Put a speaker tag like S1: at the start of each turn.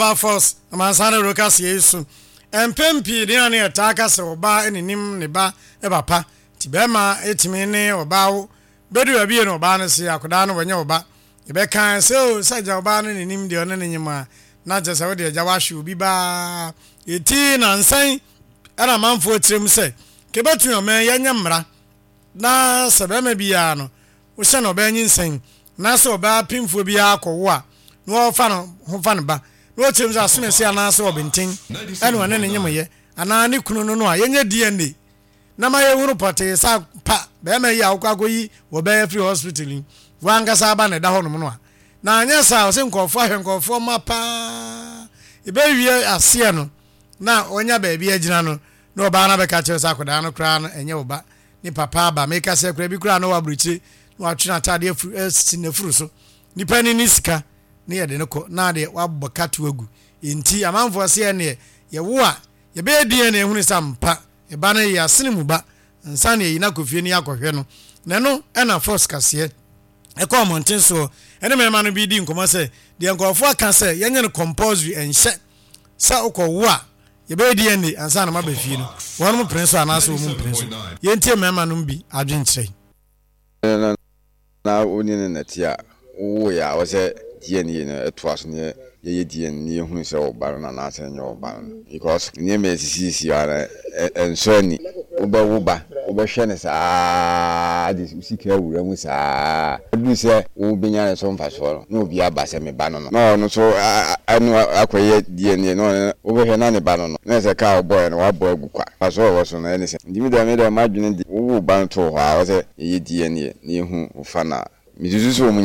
S1: force amansana rokas yesu empempi de ane ataka se oba enenim ne ba e papa ti be ma etimi ne oba wo bedu abi ne oba no se akoda no wanya oba e be kan se o saja oba no nenim de ono nenyima na je se wo de ja wa hwe obi ba eti na nsan era manfo tirem se ke betu o men yanya mra na se be ma bia no wo hye no ba nyinsan na se oba pimfo bia akọwo a no fa no ho fa no ba no tirem za asome se ana se obintin ene wane ne nyimoye ana ne kunu no a yenye DNA na ma ye huru pote sa pa be ma yi akwagoyi wo be free hospital wanga sa ba ne da ho no no a na anya sa o se nkofo ahwenkofo ma pa e be wie ase no na onya ba bia agina no na oba na be ka che sa akoda no kra no enye oba ni papa ba me ka se kra bi kra no wa bruchi no atwe atade sinefuru so ni pani ni sika ni ye de ne ko na de wa bokatu agu enti amanfo se ne ye wo a ye be die na ehunu sampa e ba na ye asene mu ba nsa na ye na kofie ni akohwe no na no e na force kase e ko monten so ene me ma no bi di nkomo se de nkofo aka se ye nye no compulsory enhye sa okwo a ye be die ni ansa na ma ba fie no won mo prince anaso mo prince ye ntie me ma no bi adwenkyerɛ
S2: na oni ne natia wo ya wo se die ni no etoaso ne ye die ni ehunu se oba na na ase nye oba because ni me sisi ara enso ni wo ba hwe ne saa de sika awura mu saa du se wo benya ne so mfaso no obi aba se me ba no no so anu akoye die ni no wo hwe na ne ba no na se ka boy no wa boy gukwa faso wo so na ne se ndimi da me da madwene di wo ba no to ha wo se ye die ni ehu ufa na mizuzu